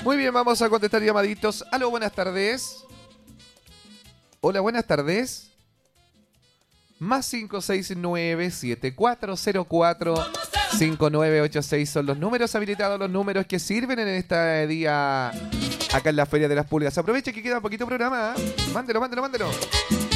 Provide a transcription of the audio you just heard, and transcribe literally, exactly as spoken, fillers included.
Muy bien, vamos a contestar llamaditos. Aló, buenas tardes. Hola, buenas tardes. Más cinco seis nueve siete cuatro cero cuatro cinco nueve ocho seis son los números habilitados, los números que sirven en este día acá en la Feria de las Pulgas. Aproveche que queda un poquito programa, ¿eh? Mándelo, mándelo, mándelo.